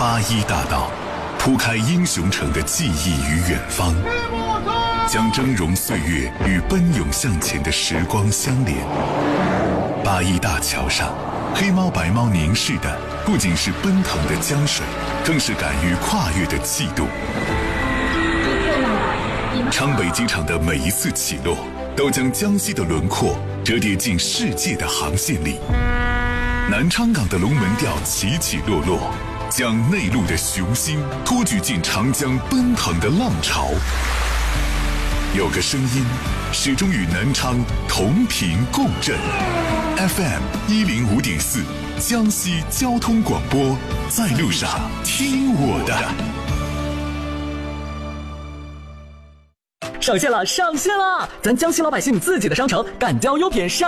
81大道，铺开英雄城的记忆与远方，将峥嵘岁月与奔涌向前的时光相连。81大桥上，黑猫白猫凝视的不仅是奔腾的江水，更是敢于跨越的气度。昌北机场的每一次起落，都将江西的轮廓折叠进世界的航线里。南昌港的龙门吊起起落落，将内陆的雄心托举进长江奔腾的浪潮。有个声音始终与南昌同频共振。FM 105.4江西交通广播，在路上听我的。 上线了！咱江西老百姓自己的商城，敢交优品上。